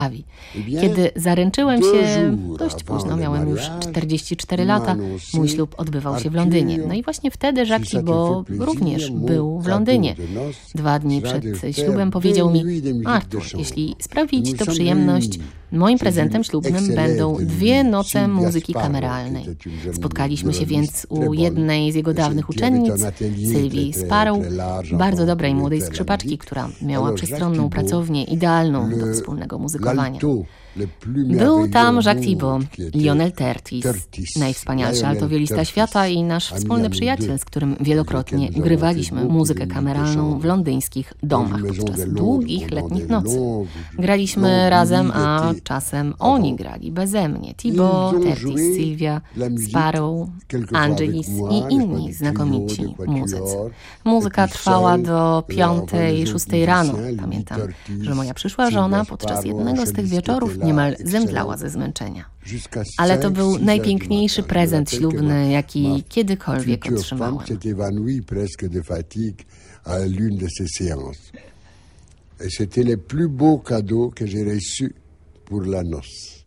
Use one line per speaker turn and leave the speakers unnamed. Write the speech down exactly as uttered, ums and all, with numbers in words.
Kiedy zaręczyłem się, dość późno, miałem już czterdzieści cztery lata, mój ślub odbywał się w Londynie. No i właśnie wtedy Jacques Thibault również był w Londynie. Dwa dni przed ślubem powiedział mi: Artur, jeśli sprawi ci to przyjemność, moim prezentem ślubnym będą dwie noce muzyki kameralnej. Spotkaliśmy się więc u jednej z jego dawnych uczennic, Sylwii Sparrow, bardzo dobrej młodej skrzypaczki, która miała przestronną pracownię idealną do wspólnego muzykowania. Był tam Jacques Thibault, Lionel Curtis, najwspanialszy altowiolista świata i nasz wspólny przyjaciel, z którym wielokrotnie grywaliśmy muzykę kameralną w londyńskich domach podczas długich letnich nocy. Graliśmy razem, a czasem oni grali beze mnie. Thibault, Curtis, Sylwia, Sparrow, Angelis i inni znakomici muzycy. Muzyka trwała do piątej, szóstej rano. Pamiętam, że moja przyszła żona podczas jednego z tych wieczorów niemal zemdlała ze zmęczenia. Ale to był najpiękniejszy prezent ślubny, jaki kiedykolwiek otrzymałem.
Et c'était le plus beau cadeau que j'ai reçu pour la noce.